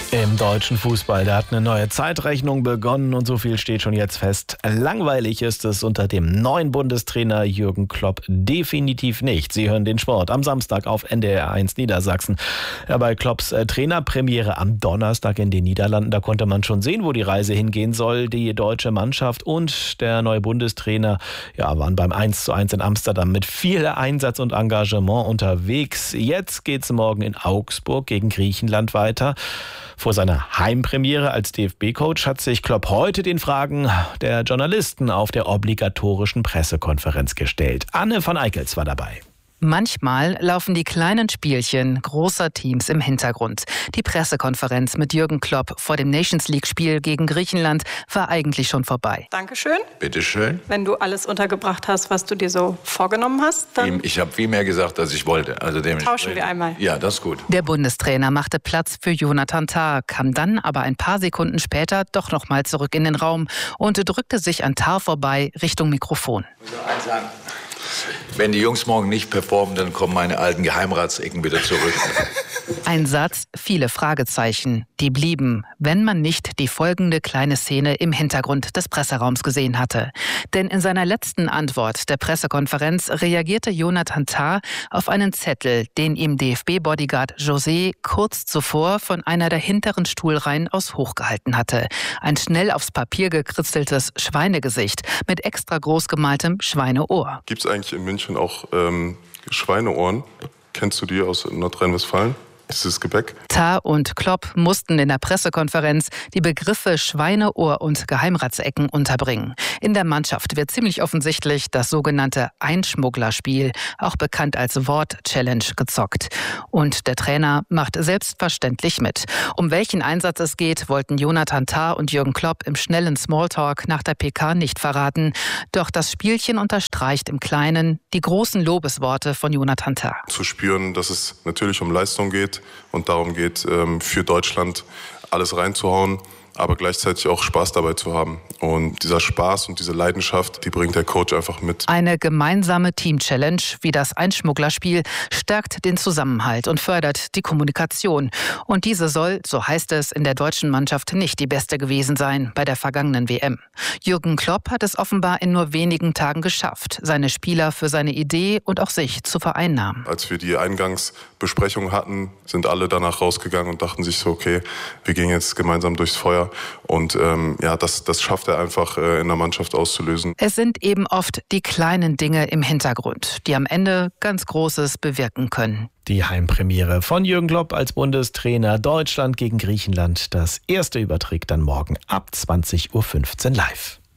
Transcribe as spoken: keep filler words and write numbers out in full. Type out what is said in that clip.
Im deutschen Fußball, da hat eine neue Zeitrechnung begonnen und so viel steht schon jetzt fest. Langweilig ist es unter dem neuen Bundestrainer Jürgen Klopp definitiv nicht. Sie hören den Sport am Samstag auf N D R eins Niedersachsen. Ja, bei Klopps äh, Trainerpremiere am Donnerstag in den Niederlanden, da konnte man schon sehen, wo die Reise hingehen soll. Die deutsche Mannschaft und der neue Bundestrainer ja, waren beim eins zu eins in Amsterdam mit viel Einsatz und Engagement unterwegs. Jetzt geht's morgen in Augsburg gegen Griechenland weiter. Vor seiner Heimpremiere als D F B-Coach hat sich Klopp heute den Fragen der Journalisten auf der obligatorischen Pressekonferenz gestellt. Anne von Eickels war dabei. Manchmal laufen die kleinen Spielchen großer Teams im Hintergrund. Die Pressekonferenz mit Jürgen Klopp vor dem Nations-League-Spiel gegen Griechenland war eigentlich schon vorbei. Dankeschön. Bitteschön. Wenn du alles untergebracht hast, was du dir so vorgenommen hast, dann... Ich habe viel mehr gesagt, als ich wollte. Also tauschen wir einmal. Ja, das ist gut. Der Bundestrainer machte Platz für Jonathan Tah, kam dann aber ein paar Sekunden später doch noch mal zurück in den Raum und drückte sich an Tah vorbei Richtung Mikrofon. Ich muss noch eins sagen. Wenn die Jungs morgen nicht performen, dann kommen meine alten Geheimratsecken wieder zurück. Ein Satz, viele Fragezeichen, die blieben, wenn man nicht die folgende kleine Szene im Hintergrund des Presseraums gesehen hatte. Denn in seiner letzten Antwort der Pressekonferenz reagierte Jonathan Tah auf einen Zettel, den ihm D F B-Bodyguard José kurz zuvor von einer der hinteren Stuhlreihen aus hochgehalten hatte. Ein schnell aufs Papier gekritzeltes Schweinegesicht mit extra groß gemaltem Schweineohr. Gibt es eigentlich in München auch ähm, Schweineohren? Kennst du die aus Nordrhein-Westfalen? Dieses Gebäck. Tah und Klopp mussten in der Pressekonferenz die Begriffe Schweineohr und Geheimratsecken unterbringen. In der Mannschaft wird ziemlich offensichtlich das sogenannte Einschmugglerspiel, auch bekannt als Wort-Challenge, gezockt. Und der Trainer macht selbstverständlich mit. Um welchen Einsatz es geht, wollten Jonathan Tah und Jürgen Klopp im schnellen Smalltalk nach der P K nicht verraten. Doch das Spielchen unterstreicht im Kleinen die großen Lobesworte von Jonathan Tah. Zu spüren, dass es natürlich um Leistung geht und darum geht, für Deutschland alles reinzuhauen, aber gleichzeitig auch Spaß dabei zu haben. Und dieser Spaß und diese Leidenschaft, die bringt der Coach einfach mit. Eine gemeinsame Team-Challenge wie das Einschmugglerspiel stärkt den Zusammenhalt und fördert die Kommunikation. Und diese soll, so heißt es, in der deutschen Mannschaft nicht die beste gewesen sein bei der vergangenen W M. Jürgen Klopp hat es offenbar in nur wenigen Tagen geschafft, seine Spieler für seine Idee und auch sich zu vereinnahmen. Als wir die Eingangsbesprechung hatten, sind alle danach rausgegangen und dachten sich so, okay, wir gehen jetzt gemeinsam durchs Feuer. Und ähm, ja, das, das schafft er einfach äh, in der Mannschaft auszulösen. Es sind eben oft die kleinen Dinge im Hintergrund, die am Ende ganz Großes bewirken können. Die Heimpremiere von Jürgen Klopp als Bundestrainer. Deutschland gegen Griechenland. Das erste überträgt dann morgen ab zwanzig Uhr fünfzehn live.